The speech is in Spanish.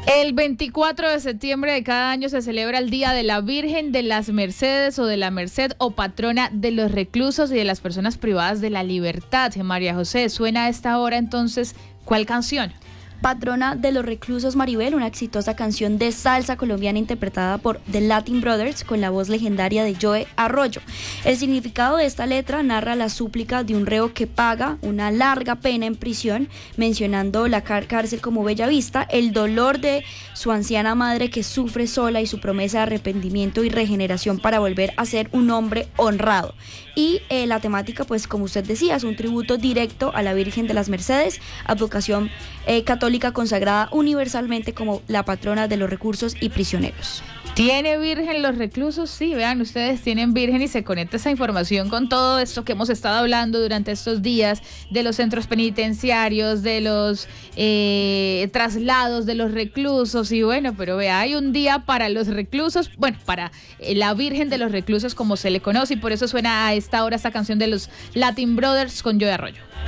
El 24 de septiembre de cada año se celebra el Día de la Virgen de las Mercedes o de la Merced o patrona de los reclusos y de las personas privadas de la libertad. María José, suena a esta hora entonces, ¿cuál canción? Patrona de los reclusos Maribel, una exitosa canción de salsa colombiana interpretada por The Latin Brothers con la voz legendaria de Joe Arroyo. El significado de esta letra narra la súplica de un reo que paga una larga pena en prisión, mencionando la cárcel como bella vista, el dolor de su anciana madre que sufre sola y su promesa de arrepentimiento y regeneración para volver a ser un hombre honrado. Y la temática, pues como usted decía, es un tributo directo a la Virgen de las Mercedes, advocación católica consagrada universalmente como la patrona de los reclusos y prisioneros. ¿Tiene virgen los reclusos? Sí, vean, ustedes tienen virgen y se conecta esa información con todo esto que hemos estado hablando durante estos días, de los centros penitenciarios, de los traslados de los reclusos, y bueno, pero vea, hay un día para los reclusos, bueno, para la Virgen de los Reclusos como se le conoce, y por eso suena a esta hora esta canción de los Latin Brothers con Joe Arroyo.